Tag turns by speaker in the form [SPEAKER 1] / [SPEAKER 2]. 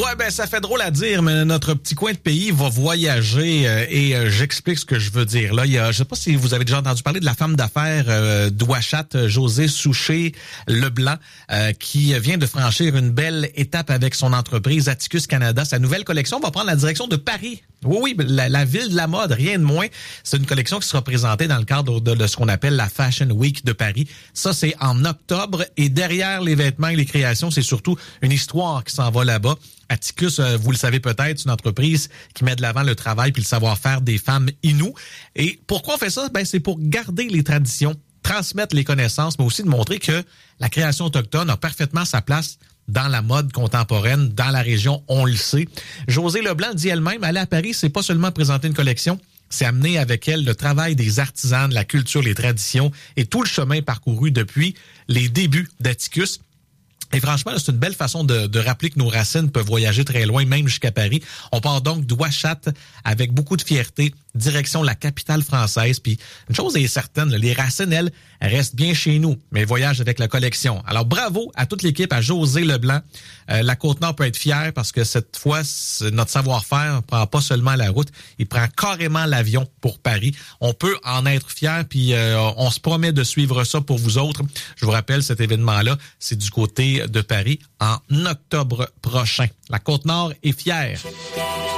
[SPEAKER 1] Ouais, ben ça fait drôle à dire, mais notre petit coin de pays va voyager et j'explique ce que je veux dire. Là, je sais pas si vous avez déjà entendu parler de la femme d'affaires d'Ouachat, Josée Souchet-Leblanc, qui vient de franchir une belle étape avec son entreprise Atticus Canada. Sa nouvelle collection va prendre la direction de Paris. Oui, la ville de la mode, rien de moins. C'est une collection qui sera présentée dans le cadre de ce qu'on appelle la Fashion Week de Paris. Ça, c'est en octobre. Et derrière les vêtements et les créations, c'est surtout une histoire qui s'en va là-bas. Atticus, vous le savez peut-être, c'est une entreprise qui met de l'avant le travail puis le savoir-faire des femmes inoues. Et pourquoi on fait ça? Ben, c'est pour garder les traditions, transmettre les connaissances, mais aussi de montrer que la création autochtone a parfaitement sa place dans la mode contemporaine, dans la région, on le sait. Josée Leblanc dit elle-même, aller à Paris, c'est pas seulement présenter une collection, c'est amener avec elle le travail des artisans, de la culture, les traditions et tout le chemin parcouru depuis les débuts d'Atticus. Et franchement, là, c'est une belle façon de rappeler que nos racines peuvent voyager très loin, même jusqu'à Paris. On part donc d'Ouachat avec beaucoup de fierté, direction la capitale française. Puis une chose est certaine, les racines, elles, restent bien chez nous, mais voyagent avec la collection. Alors bravo à toute l'équipe, à Josée Leblanc. La Côte-Nord peut être fière parce que cette fois, notre savoir-faire ne prend pas seulement la route, il prend carrément l'avion pour Paris. On peut en être fier, puis on se promet de suivre ça pour vous autres. Je vous rappelle, cet événement-là, c'est du côté de Paris en octobre prochain. La Côte-Nord est fière.